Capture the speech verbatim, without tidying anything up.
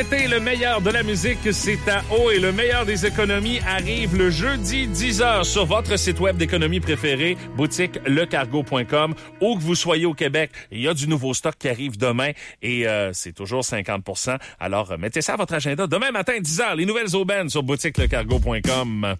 été, le meilleur de la musique, c'est à eau et le meilleur des économies arrive le jeudi dix heures sur votre site web d'économie préféré, boutique le cargo point com. Où que vous soyez au Québec, il y a du nouveau stock qui arrive demain et euh, c'est toujours cinquante pour cent. Alors, mettez ça à votre agenda. Demain matin, dix heures, les nouvelles aubaines sur boutique le cargo point com.